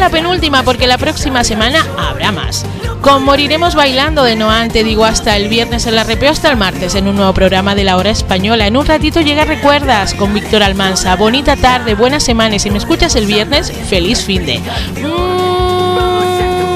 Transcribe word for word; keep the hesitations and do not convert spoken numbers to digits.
la penúltima porque la próxima semana habrá más. Con Moriremos Bailando de Noan te digo hasta el viernes en la Repeo, hasta el martes en un nuevo programa de La Hora Española. En un ratito llega Recuerdas con Víctor Almansa. Bonita tarde, buena semana y si me escuchas el viernes, feliz finde.